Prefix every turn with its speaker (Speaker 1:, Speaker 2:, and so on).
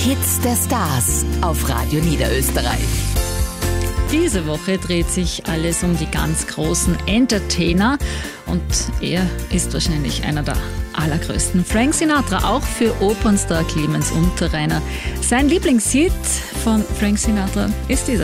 Speaker 1: Hits der Stars auf Radio Niederösterreich.
Speaker 2: Diese Woche dreht sich alles um die ganz großen Entertainer und er ist wahrscheinlich einer der allergrößten. Frank Sinatra, auch für Opernstar Clemens Unterreiner. Sein Lieblingshit von Frank Sinatra ist dieser.